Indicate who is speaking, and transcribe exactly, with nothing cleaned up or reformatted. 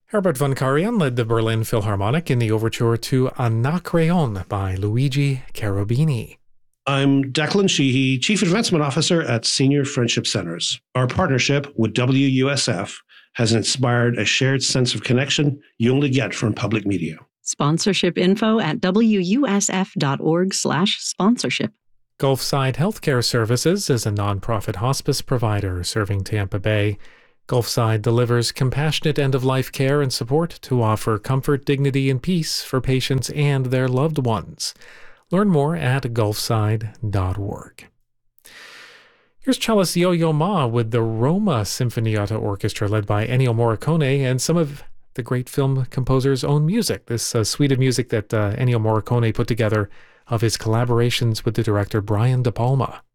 Speaker 1: Herbert von Karajan led the Berlin Philharmonic in the overture to Anacreon by Luigi Cherubini.
Speaker 2: I'm Declan Sheehy, Chief Advancement Officer at Senior Friendship Centers. Our partnership with W U S F has inspired a shared sense of connection you only get from public media.
Speaker 3: Sponsorship info at wusf.org slash sponsorship.
Speaker 1: Gulfside Healthcare Services is a nonprofit hospice provider serving Tampa Bay. Gulfside delivers compassionate end-of-life care and support to offer comfort, dignity, and peace for patients and their loved ones. Learn more at gulfside dot org. Here's cellist Yo-Yo Ma with the Roma Sinfonietta Orchestra led by Ennio Morricone and some of the great film composer's own music. This uh, suite of music that uh, Ennio Morricone put together of his collaborations with the director Brian De Palma.